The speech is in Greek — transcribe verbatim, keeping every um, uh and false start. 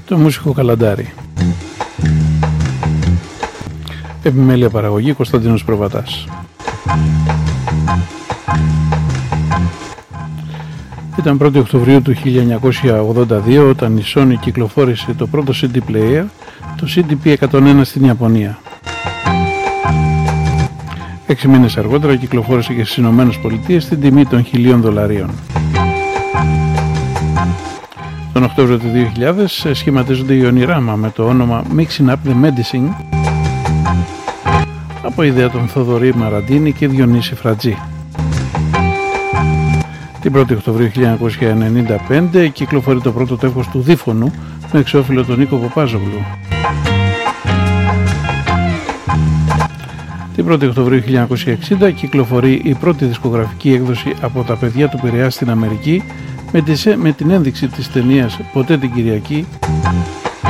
το μουσικό Καλαντάρι. Επιμέλεια παραγωγή Κωνσταντίνος Προβατάς. Ήταν πρώτη Οκτωβρίου του χίλια εννιακόσια ογδόντα δύο όταν η Sony κυκλοφόρησε το πρώτο σι ντι player, το σι ντι πι εκατόν ένα στην Ιαπωνία. Έξι μήνες αργότερα κυκλοφόρησε και στις Ηνωμένες Πολιτείες στην τιμή των χιλίων δολαρίων. Τον Οκτώβριο του δύο χιλιάδες σχηματίζονται οι Ονειράμα με το όνομα Mixing Up the Medicine από ιδέα των Θοδωρή Μαραντίνη και Διονύση Φρατζή. Την πρώτη Οκτωβρίου χίλια εννιακόσια ενενήντα πέντε κυκλοφορεί το πρώτο τεύχος του Δίφωνου με εξώφυλλο τον Νίκο Παπάζογλου. Την πρώτη Οκτωβρίου χίλια εννιακόσια εξήντα κυκλοφορεί η πρώτη δισκογραφική έκδοση από τα παιδιά του Πειραιά στην Αμερική με την ένδειξη της ταινίας «Ποτέ την Κυριακή»